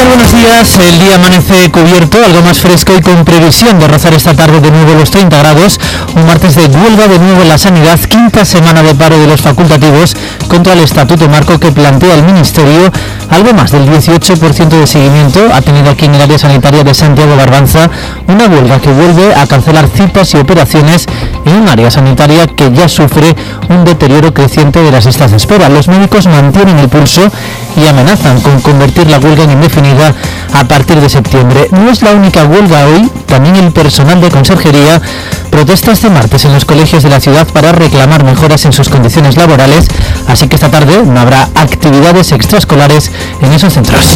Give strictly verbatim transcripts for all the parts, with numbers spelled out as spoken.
tal? Buenos días. El día amanece cubierto, algo más fresco y con previsión de rozar esta tarde de nuevo los treinta grados. Un martes de huelga de nuevo en la sanidad, quinta semana de paro de los facultativos contra el estatuto marco que plantea el Ministerio. Algo más del dieciocho por ciento de seguimiento ha tenido aquí en el área sanitaria de Santiago Barbanza, una huelga que vuelve a cancelar citas y operaciones en un área sanitaria que ya sufre un deterioro creciente de las listas de espera. Los médicos mantienen el pulso y amenazan con convertir la huelga en indefinida a partir de septiembre. No es la única huelga hoy, también el personal de conserjería protesta este martes en los colegios de la ciudad para reclamar mejoras en sus condiciones laborales, así que esta tarde no habrá actividades extraescolares en esos centros.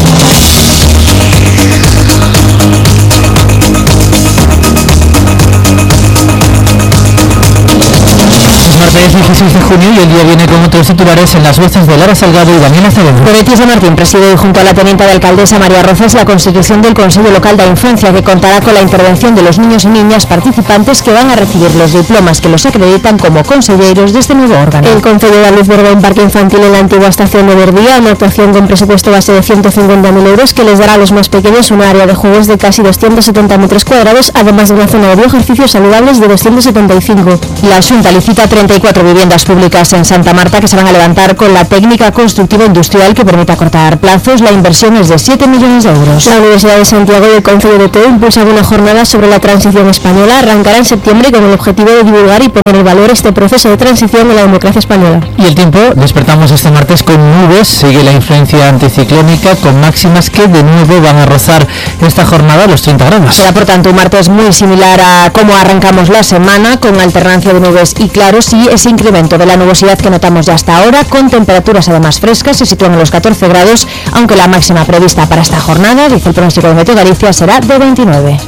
Martes dieciséis de junio y el día viene con otros titulares en las voces de Lara Salgado y Daniela Acevedo. Beatriz de Martín preside junto a la teniente de alcaldesa María Rozas la constitución del Consejo Local de Infancia, que contará con la intervención de los niños y niñas participantes que van a recibir los diplomas que los acreditan como consejeros de este nuevo órgano. El Concello da luz verde a un parque infantil en la antigua estación de Verdía, una actuación con presupuesto base de ciento cincuenta mil euros que les dará a los más pequeños una área de juegos de casi doscientos setenta metros cuadrados, además de una zona de bioejercicios saludables de doscientos setenta y cinco. La Xunta licita treinta y cuatro viviendas públicas en Santa Marta que se van a levantar con la técnica constructiva industrial que permite acortar plazos. La inversión es de siete millones de euros. La Universidad de Santiago y el Concello de Teo impulsan una jornada sobre la transición española. Arrancará en septiembre con el objetivo de divulgar y poner en valor este proceso de transición en la democracia española. Y el tiempo, despertamos este martes con nubes, sigue la influencia anticiclónica con máximas que de nuevo van a rozar esta jornada los treinta grados. Será por tanto un martes muy similar a cómo arrancamos la semana, con alternancia de nubes y claros y ese incremento de la nubosidad que notamos ya hasta ahora, con temperaturas además frescas, se sitúan en los catorce grados, aunque la máxima prevista para esta jornada, dice el pronóstico de Meteo Galicia, será de veintinueve.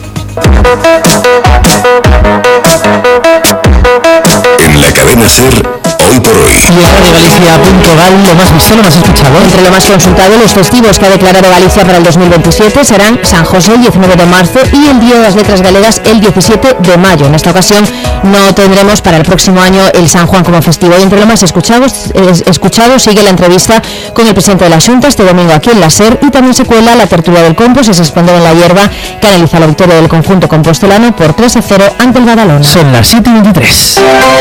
En la cadena SER, hoy por hoy. Y en Radio Galicia punto gal, lo más visto, lo más escuchado. Entre lo más consultado, los festivos que ha declarado Galicia para el dos mil veintisiete serán San José el diecinueve de marzo y el Día de las Letras Galegas el diecisiete de mayo. En esta ocasión no tendremos para el próximo año el San Juan como festivo. Y entre lo más escuchado, es, escuchado sigue la entrevista con el presidente de la Xunta este domingo aquí en la SER, y también se cuela la tertulia del Compos, ese Esplendor en la Hierba, que analiza la victoria del conjunto compostelano por tres a cero ante el Badalona. Son las siete y veintitrés.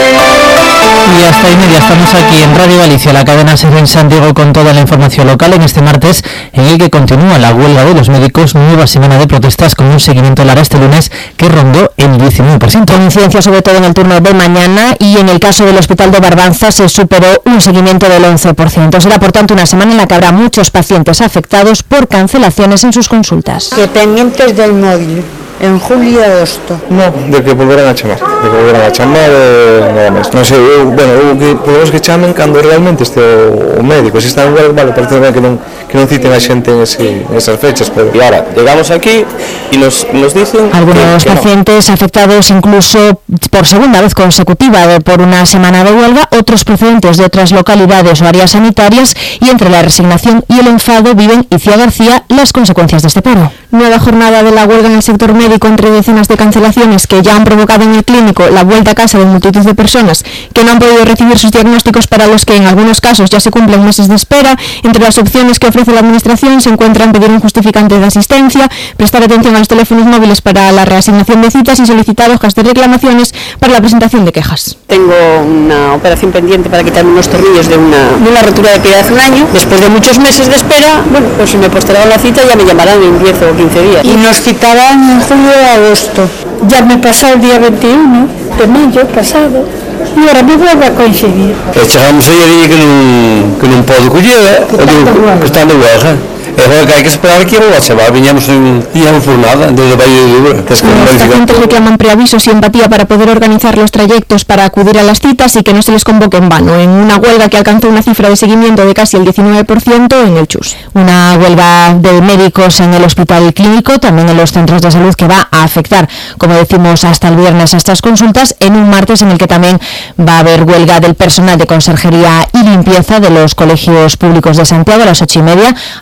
Y hasta y media estamos aquí en Radio Galicia, la cadena SER en Santiago, con toda la información local en este martes en el que continúa la huelga de los médicos, nueva semana de protestas con un seguimiento Lara este lunes que rondó el diecinueve por ciento. Con incidencia sobre todo en el turno de mañana, y en el caso del Hospital de Barbanza se superó un seguimiento del once por ciento. Será por tanto una semana en la que habrá muchos pacientes afectados por cancelaciones en sus consultas. Dependientes del móvil. En julio e agosto. No, de que volverán a chamar, de que volverán a chamar eh, nada máis. Non sei, eu, bueno, eu que podemos que chamen cando realmente este o, o médico, se está en lugar, vale, parece ben que non que non citen a xente en, ese, en esas fechas, pero y ahora llegamos aquí y nos, nos dicen algunos que, que pacientes no. afectados incluso por segunda vez consecutiva de, por una semana de huelga, otros procedentes de otras localidades o áreas sanitarias, y entre la resignación y el enfado viven Icía García las consecuencias de este paro. Nueva jornada de la huelga en el sector médico, entre decenas de cancelaciones que ya han provocado en el clínico la vuelta a casa de multitud de personas que no han podido recibir sus diagnósticos, para los que en algunos casos ya se cumplen meses de espera. Entre las opciones que ofrece la administración se encuentran pedir un justificante de asistencia, prestar atención a los teléfonos móviles para la reasignación de citas y solicitar hojas de reclamaciones para la presentación de quejas. Tengo una operación pendiente para quitarme unos tornillos de una, de una rotura de piedra hace un año. Después de muchos meses de espera, bueno, pues si me postergaron la cita ya me llamarán en diez o quince días. Y nos citarán en julio o agosto. Ya me pasó el día veintiuno de mayo pasado e ahora me vuelve a coincidir. E chegamos aí e que non, que non podo coller, que, que está de huelga. É que hai que esperar que a chamar, viñamos en día por nada, desde Valle de Dura. Los pacientes reclaman preavisos y empatía para poder organizar los trayectos para acudir a las citas y que no se les convoque en vano, en una huelga que alcanzó una cifra de seguimiento de casi el diecinueve por ciento en el Chus. Una huelga de médicos en el hospital clínico, también en los centros de salud, que va a afectar, como decimos, hasta el viernes a estas consultas, en un martes en el que también va a haber huelga del personal de conserjería y limpieza de los colegios públicos de Santiago. A las ocho y media harán una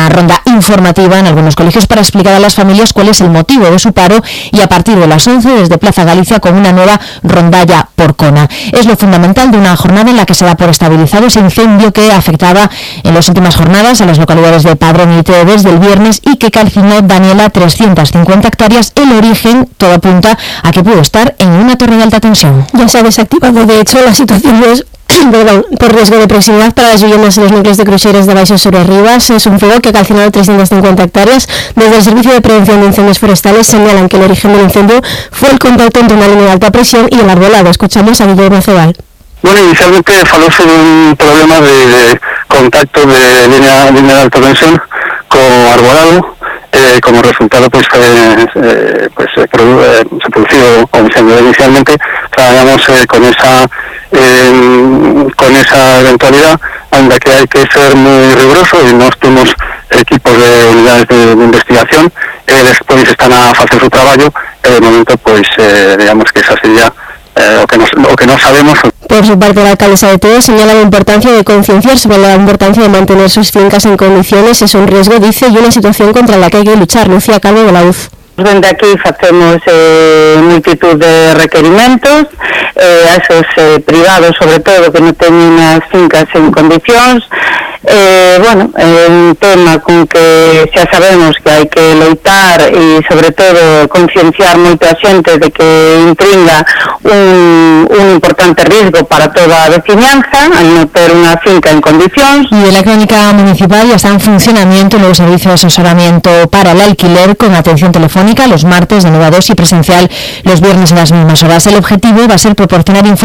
una ronda informativa en algunos colegios para explicar a las familias cuál es el motivo de su paro, y a partir de las once desde Plaza Galicia con una nueva rondalla por Cona. Es lo fundamental de una jornada en la que se da por estabilizado ese incendio que afectaba en las últimas jornadas a las localidades de Padrón y Teo desde el viernes y que calcinó, Daniela, trescientas cincuenta hectáreas. El origen, todo apunta a que pudo estar en una torre de alta tensión. Ya se ha desactivado, de hecho, la situación es perdón, por riesgo de proximidad para las viviendas en los núcleos de Cruxeiras de Baixo sobre Rivas. Es un fuego que ha calcinado trescientas cincuenta hectáreas. Desde el Servicio de Prevención de Incendios Forestales señalan que el origen del incendio fue el contacto entre una línea de alta presión y el arbolado. Escuchamos a Guillermo Cebal. Bueno, inicialmente falóse de un problema de, de contacto de línea, línea de alta tensión con arbolado. Eh, como resultado, pues, eh, eh, pues eh, produ eh, se produjo un incendio. Inicialmente trabajamos eh, con esa eh, con esa eventualidad, en la que hay que ser muy riguroso, y nos tuvimos equipos de unidades de, de investigación, eh, después están a hacer su trabajo. En el momento, pues, eh, digamos que esa sería eh, lo que no, lo que no sabemos. Por su parte, la alcaldesa de Teo señala la importancia de concienciar sobre la importancia de mantener sus fincas en condiciones. Es un riesgo, dice, y una situación contra la que hay que luchar. Lucía Calvo, de la U F. Dende aquí facemos eh, multitud de requerimentos eh, a esos eh, privados, sobre todo, que non teñen as fincas en condicións. Eh, bueno, é un tema con que xa sabemos que hai que loitar e, sobre todo, concienciar moita xente de que intringa un, un importante risco para toda a veciñanza al non ter unha finca en condicións. Y en la crónica municipal ya está en funcionamiento el nuevo servicio de asesoramiento para el alquiler con atención telefónica los martes de nueve a dos y presencial los viernes a las mismas horas. El objetivo va a ser proporcionar información